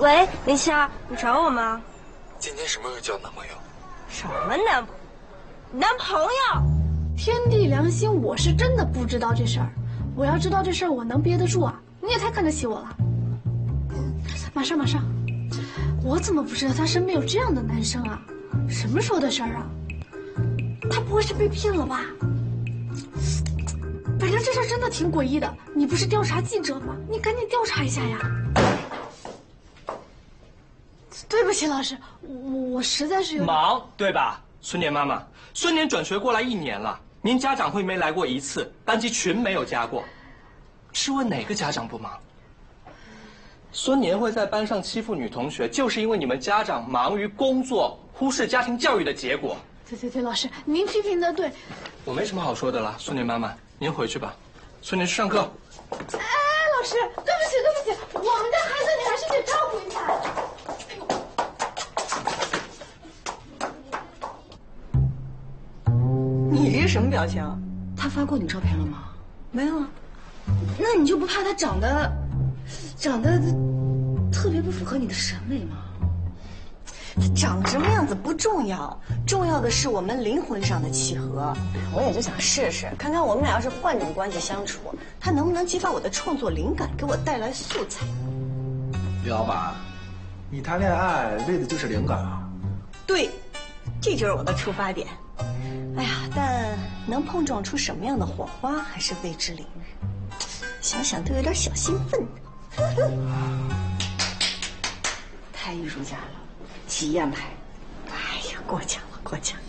喂，林夏，你找我吗？ 今天什么时候交男朋友？ 什么男朋友？ 天地良心，我是真的不知道这事儿。我要知道这事儿，我能憋得住啊？你也太看得起我了。马上，我怎么不知道他身边有这样的男生啊？什么时候的事儿啊？他不会是被骗了吧？反正这事儿真的挺诡异的。你不是调查记者吗？你赶紧调查一下呀。对不起，老师，我实在是有忙，对吧？孙年妈妈，孙年转学过来1年了，您家长会没来过1次，班级群没有加过，试问哪个家长不忙？孙年会在班上欺负女同学，就是因为你们家长忙于工作，忽视家庭教育的结果。 对，老师，您批评的对。 我没什么好说的了，孙年妈妈，您回去吧。孙年去上课。 哎，老师，对不起，我们家孩子你还是得照顾一下。 你这是什么表情？ 他发过你照片了吗？ 没有啊。 那你就不怕他长得特别不符合你的审美吗？ 他长什么样子不重要，重要的是我们灵魂上的契合。我也就想试试，看看我们俩要是换种关系相处，他能不能激发我的创作灵感，给我带来素材。 李老板，你谈恋爱为的就是灵感啊？ 对，这就是我的出发点。哎呀，但能碰撞出什么样的火花还是未知领域，想想都有点小兴奋呢。 太艺术家了，喜宴派。 哎呀，过奖了。